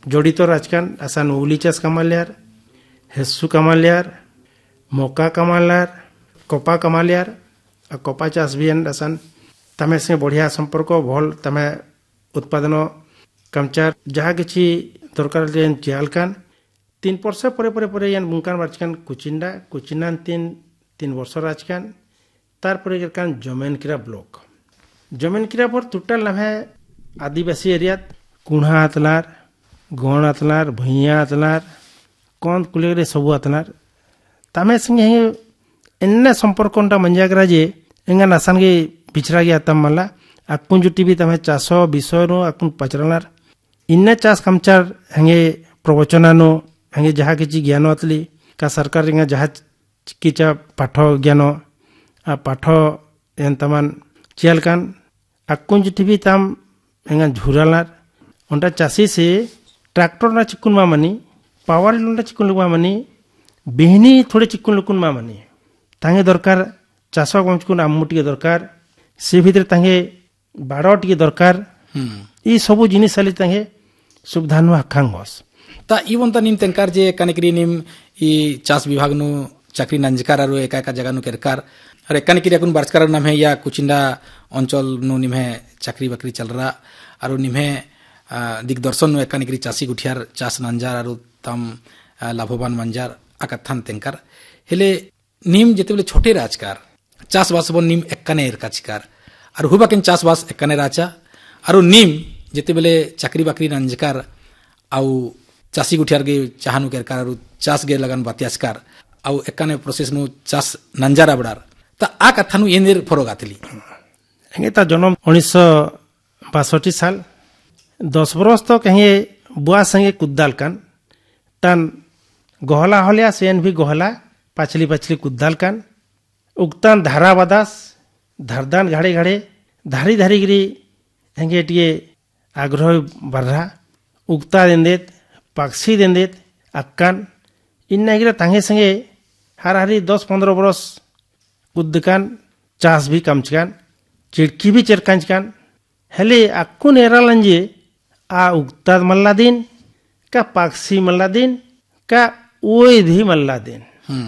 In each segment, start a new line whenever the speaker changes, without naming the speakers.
জড়িত রাজকান আসান উলি চাষ কামালিয়ার হেসু কামালিয়ার মকা কামালিয়ার কপা কামালিয়ার আর কপা চাষ বিয়ান আসান তামে সঙ্গে বঢ়িয়া সম্পর্ক ভল তামে উৎপাদন কামচার যাহা কিছু দরকার চিয়ালকান 3 বর্ষ পরে পরে পরে ইয়ান বুনকান রাজকান কুচিন্ডান 3 বর্ষ রাজকান তারপরে কান জমেনকিরা ব্লক জমেনকিরা পর টোটাল নামে आदिवासी एरियात कुणा आतलार गण आतलार भुइया आतलार कौन कुलेरे सबु आतलार तामे संगे एन्ने संपर्क मंजागरा जे एंगा नासान के पिछड़ा गया तम मला अकुन जुटी भी तमे चासो विषय नो अकुन पचरलार इन्ने चास कमचार हंगे प्रवचनानो हंगे जहा किछि ज्ञान अतली का सरकार रिंगा जहा किचा पाठ ज्ञान आ पाठ एन तमान चियालकान अकुन जुटी भी तम एंगा झुरालार उन्टा चासी से ट्रैक्टर ना चिकुन मामनी पावर लुंडा चिकुन लुक मामनी बिहनी थोड़े चिकुन लुकुन मामनी तांगे दरकार चासा कम चिकुन आम्मुटी के दरकार से भीतर तांगे बाड़ोटी के दरकार ई सबु जिनिस साली तांगे सुविधानु आखांगस
ता ई वंता निम तेंकार जे कानिकरी निम ई चास विभाग नु चाकरी नंजकार आरो एका एका जगह नु केरकार और कानिकरी अकुन बारचकार नाम है या कुचिंडा अंचल नु निमहे चाकरी बाकरी चल रहा आरो निमहे दिग्दर्शन नु कानिकरी चासी गुठियार चास नंजार आरो तम लाभवान मंजार आकाथान तेंकार हेले निम जेतेबले छोटे राजकार चास बास बन निम एक्काने एरकाचकार आरो हुबाकेन चास बास एक्काने राचा आरो निम जेतेबले चाकरी बाकरी नंजकार आउ चासी गुठियार गे चाहानु केरकार आरो चास गे लगन बातियासकार आउ एक्काने प्रोसेस नु चास नंजारा बडार ता आ कथानु एनेर फरक आतली
हंगे ता जन्म 1962 साल 10 बरस तो कहीं बुआ संगे कुद्दाल कान तन गहला हलिया सेन भी गहला पाछली पाछली कुद्दाल कान उगतान धारा बादास धरदान घाड़े घाड़े धारी धारी गिरी हंगे टिए आग्रह बढ़ा उगता देंदेत पक्षी देंदेत अक्कान इन्ना गिरा तांगे संगे हर हरी 10-15 बरस कुद्दकान चास भी कमचकान चिड़की भी चरकांचकान हेले अक्कुन एरालंजे आ उगता मल्ला दिन का पक्षी मल्ला दिन का ओय भी मल्ला दिन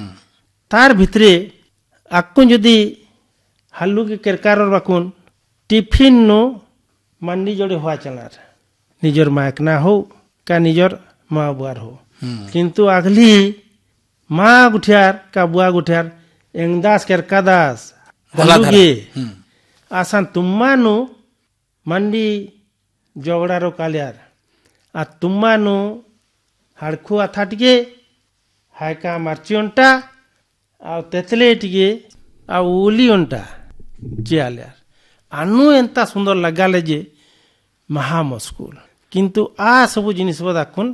तार भितरे अक्कुन जदि हल्लू के केरकार बाकुन टिफिन नो मंडी जोड़े हुआ चलार निजर मायक ना हो का निजर माँ बुआर हो किंतु अगली माँ गुठियार का बुआ गुठियार एंगदास केरकादास हल्लूगे आसान तुम्मानु मंडी जोगड़ारो कालियार आ तुम्मानु हड़खु अथाटिके हायका मार्ची उंटा आ तेतले टिके आ उली उंटा जियालियार आनु एंता सुंदर लगाले जे महा मुस्कुल किंतु आ सबु जिनिस बदाकुन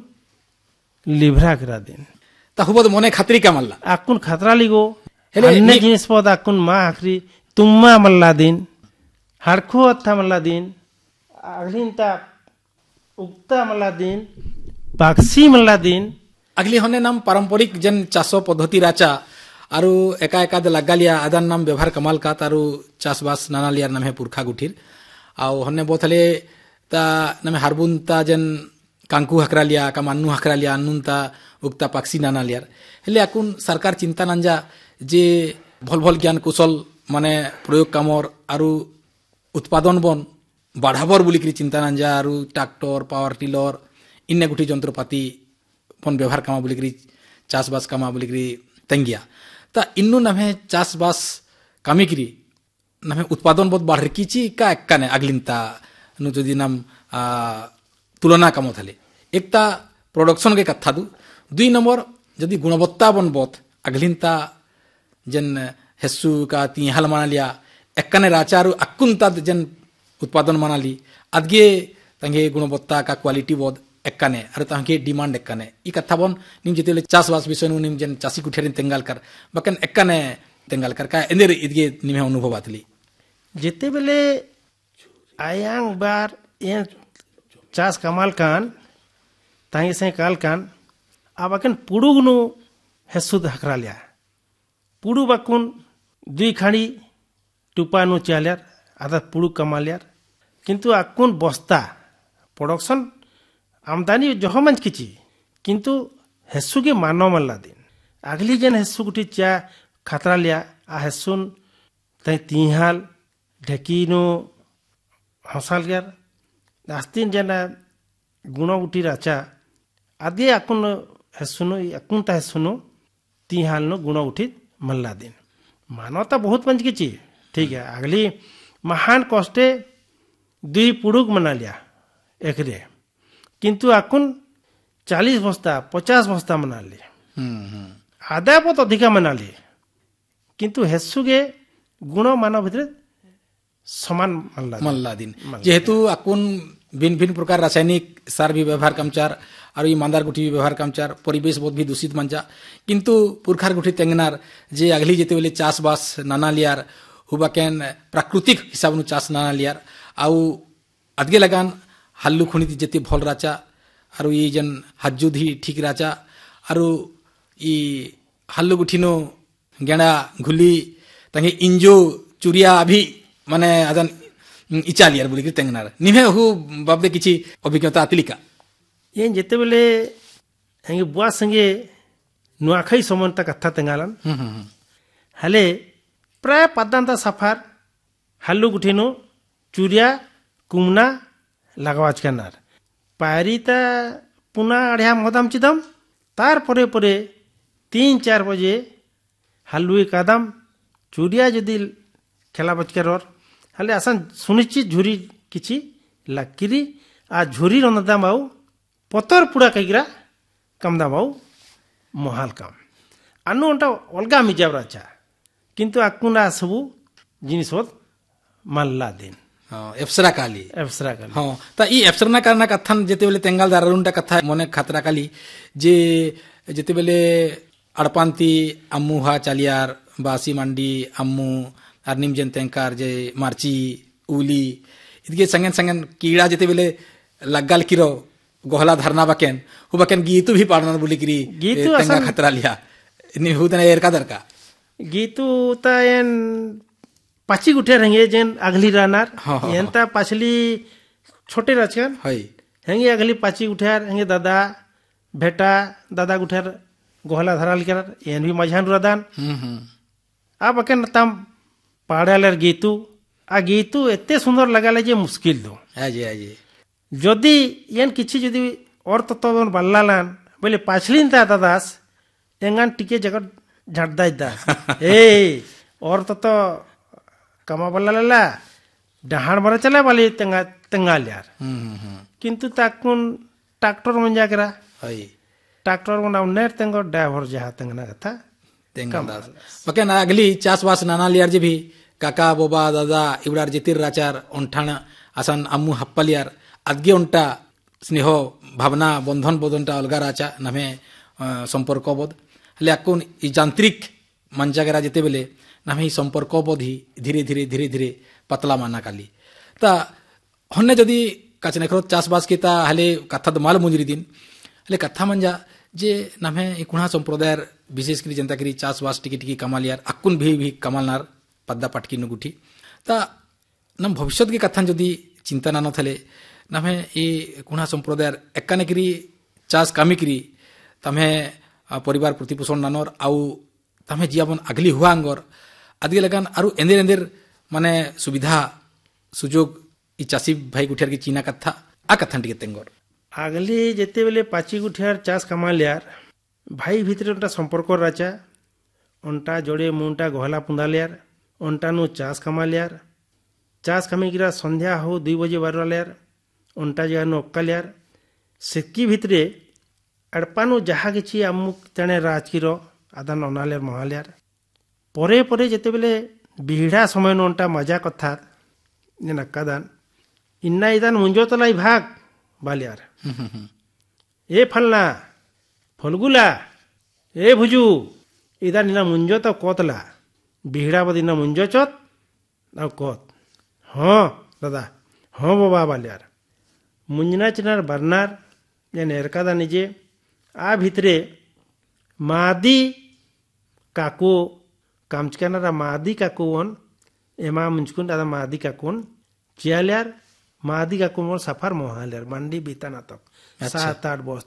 लिभरा करा दिन
ता हुबद मने खतरी का मल्ला
आकुन खतरा लिगो अन्य जिनिस बदाकुन मा आखरी तुम्मा मल्ला दिन हड़खो अथा मल्ला दिन अगलिनता उगता मल्ला दिन पक्षी मल्ला दिन
अगली होने नाम पारंपरिक जन चासो पद्धति राचा आरु एका एका दे लगालिया आदान नाम व्यवहार कमाल का तारु चासबास नानालियार नाम है पुरखा गुठिर आउ होने बोथले ता नाम हारबुन ता जन कांकु हकरालिया का मान्नु हकरालिया अन्नुन ता उगता पक्षी नानालियार हेले अकुन सरकार चिंता नंजा जे भल भल ज्ञान कौशल माने प्रयोग कामर आरु उत्पादन बन बढ़ाबर बुलिकरी चिंता नंजा आरु ट्रैक्टर पावर टिलर इन्ने गुठी जंत्रपाति बन व्यवहार कामा बुलिकरी चासबास कामा बुलिकरी तंगिया ता इन्नु नमे चासबास कामिकरी नमे उत्पादन बहुत बढ़ कीची का एक्काने अगलिनता नु जदि नाम तुलना कामो थाले एकता प्रोडक्शन के कथा दु 2 नंबर जदि गुणवत्ता बन बहुत अगलिनता जन हेसु का ती हाल मानालिया एक्काने राचारु अक्कुंता जन उत्पादन मानाली अदगे तंगे गुणवत्ता का क्वालिटी बहुत एक्काने अरे तंगे डिमांड एक्काने ई कथा बन निम जेतेले चासबास विषय नु निम जन चासी कुठेरिन तेंगाल कर बकन एक्काने तेंगाल कर का एनेर इदगे निमे अनुभव आतली
जेते बेले आयांग बार ये चास कमाल कान तांगे से काल कान आबकन पुडुगनु हेसुद हकरालिया पुडु बकुन 2 खाड़ी टुपानु चाल्यार आधा पुडु कमालियार किंतु अकुन बस्ता प्रोडक्शन आमदानी जह मंच किची किंतु हेसु के मानो मल्ला दिन अगली जन हेसु गुटी चा खतरा लिया आ हेसुन तई तीहाल ढेकीनो हसाल गयार आस्तीन जना गुणो गुटी राचा आदि अकुन हेसुनो अकुन ता हेसुनो तीहाल नो गुणो उठी मल्ला दिन मानवता बहुत मंच किची ठीक है अगली महान कष्टे दुई पुड़ुक मना लिया एकरे किंतु अकुन 40 बस्ता 50 बस्ता मना लिए आदाय बहुत अधिका मना लिए किंतु हेसुगे गुण मानव भितर समान
मल्ला दिन जेहेतु अकुन भिन्न भिन्न प्रकार रासायनिक सार भी व्यवहार कमचार और ये मांदार गुठी भी व्यवहार कमचार परिवेश बहुत भी दूषित मंचा किंतु पुरखार गुठी तेंगनार जे अगली जेते बेले चास बास नाना लियार हुबाकेन प्राकृतिक हिसाब नु चास नाना लियार आउ अदगे लगान हल्लू खुनी जेते भल राचा और ये जन हज्जुधी ठीक राचा और ये हल्लू गुठीनो गेंडा घुली तंगे इंजो चुरिया अभी माने अदन इचा लियार बोली कि तेंगनार निमे हु बाबदे किछि अभिज्ञता आतिलिका
ये जेते बेले हंगे बुआ संगे नुआखाई समन्ता कथा तेंगालन हले प्राय पदांता सफार हल्लू गुठीनो चुरिया कुमना लगवाच करनार पारिता पुना अढ़िया मदम चिदम तार परे परे 3-4 बजे हल्लुई कादम चुरिया जदि खेला बचकर और हले आसान सुनिश्चित झुरी किछि लकीरी आ झुरी रनदाम आउ पतर पुड़ा कईरा कम दाम आउ महाल काम अनु अंटा अलगा मिजाब राचा किंतु आकुना सबु जिनिस मल्ला दिन
एफसरा काली हाँ ता ई एफसरना करना कथन जेते बेले तेंगाल दारुंटा कथा मने खतरा काली जे जेते बेले अड़पांती अम्मू हा चालियार बासी मंडी अम्मू अर्निम जन तेंकार जे मार्ची उली इदगे संगन संगन कीड़ा जेते बेले लग्गाल किरो गोहला धरना बकेन हु बकेन गीतु भी पाड़ना बोली किरी गीतु तेंगा खतरा लिया नि हुदने एरका दरका
गीतु तायन पाची गुठे रहेंगे जेन अगली रानार यंता पाछली छोटे रचकन हेंगे अगली पाची गुठेर हेंगे दादा बेटा दादा गुठेर गोहला धराल कर एन भी मझान रदान अब अकेन तम पाड़ालेर गीतु आ गीतु एते सुंदर लगाले जे मुश्किल दो
आजे
जदि येन किछि जदि और तत्व बल्लालान बोले पाछलिन ता दादास एंगान टिके जगत झटदाई दा ए और तत्व कमा बल्ला डहाड़ मरा चला वाली तेंगाल यार किंतु ताकुन ट्रैक्टर में जाकरा ट्रैक्टर में नेर तेंगो ड्राइवर जहाँ तेंगना कथा
तेंगादास बके ना अगली चास बास नाना लियार जे भी काका बोबा दादा इबड़ार जितिर राचार ओंठाना आसान अम्मू हप्पलियार अदगे उंटा स्नेह भावना बंधन बोधनटा अलगा राचा नमे संपर्क बोध हले अकुन ई यांत्रिक मंचागरा जेते बेले नमे ही संपर्क बोध ही धीरे धीरे धीरे धीरे पतला माना काली ता हन्ने जदि काचनेखरो चास बास केता हले कथा द माल मुंजरी दिन हले कथा मंजा जे नमे ई कुणा संप्रदायर विशेष करी जनता करी चास बास टिकी टिकी कमालियार अकुन भी कमालनार पद्दा पटकी नुगुठी ता नम भविष्यत के कथन जदि चिंता ना नथले नमे ई कुणा संप्रदायर एकाने करी चास कामी करी तमे परिवार प्रतिपोषण नानर आउ तमे जियाबन अगली हुआ अंगर आदि लगान आरु एंदेर एंदेर माने सुविधा सुजोग ई चासी भाई गुठियार की चीना कथा आ कथन टिके तेंगर
अगली जेते बेले पाची गुठियार चास कमालियार भाई भितरे उनटा संपर्क राचा उनटा जोड़े मुंटा गोहला पुंदालियार उनटा नु चास कमालियार चास कमी गिरा संध्या हो 2 बजे बारवालियार उनटा जगह नु अक्कालियार सेकी भितरे अड़पानु जहा किछि अमुक तेने राजकीरो आदान अनालियार महालियार परे परे जेते बेले बिहड़ा समय नु उनटा मजा कथा ने नक्कादान इन्ना इदान मुंजो तलाई भाग बालियार ए फलना फलगुला ए भुजू इदान इना मुंजो तो कोतला बिहड़ा बद इना मुंजो चोत ना कोत हाँ दादा हाँ बाबा बालियार मुंजना चिनार बरनार या नेरकादा निजे आ भितरे मादी काको कामचकानारा मादी काकोवन एमा मुंजकुन दादा मादी काकोन चियालियार মাদি কাকু মোর সাফার মহালের মান্ডি বিতা নাটক 7-8 বস্তা